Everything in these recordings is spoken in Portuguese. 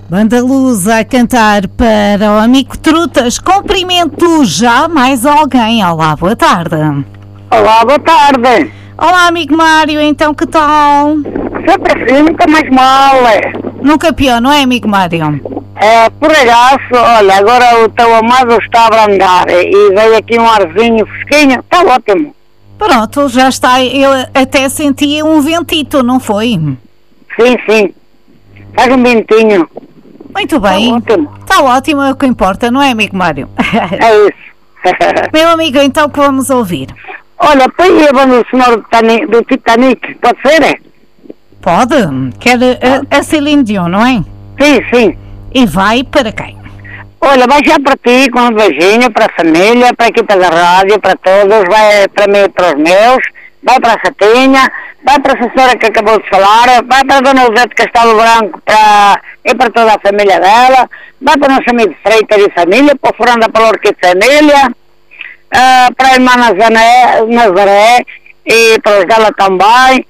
Banda Luz a cantar para o amigo Trutas. Cumprimento já mais alguém. Olá, boa tarde. Olá, boa tarde. Olá, amigo Mário, então que tal? Sempre assim, nunca mais mal. Nunca pior, não é, amigo Mário? Por acaso, olha, agora o teu amado está a abrandar e veio aqui um arzinho fresquinho, está ótimo. Pronto, já está, eu até senti um ventito, não foi? Sim, faz um ventinho. Muito bem. Está ótimo, é o que importa, não é, amigo Mário? É isso. Meu amigo, então que vamos ouvir? Olha, põe a banda sonora do Titanic, pode ser? Pode, quer a Celine Dion, não é? Sim. E vai para quem? Olha, vai já para ti, com um beijinho, para a família, para a equipa da rádio, para todos, vai para mim e para os meus, vai para a Ratinha, vai para a assessora que acabou de falar, vai para a Dona Elisete Castelo Branco e para toda a família dela, vai para o nosso amigo Freitas e família, para o Fernanda para a Orquídea Família, para a irmã Nazaré e para os dela também.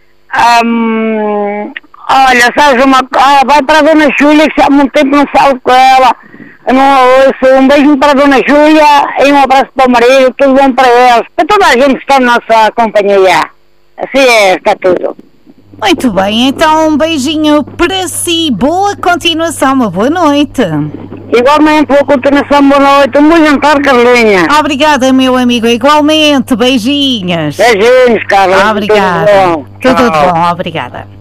Olha, sabes vai para a Dona Júlia, que já há muito tempo não falo com ela, não ouço. Um beijo para a Dona Júlia e um abraço para o marido, tudo bom para eles, para toda a gente que está na nossa companhia. Assim está tudo. Muito bem, então um beijinho para si, boa continuação, uma boa noite. Igualmente, boa continuação, boa noite, um bom jantar, Carlinha. Obrigada, meu amigo, igualmente, beijinhos. Beijinhos, Carlinha. Obrigada. Tudo bom, obrigada.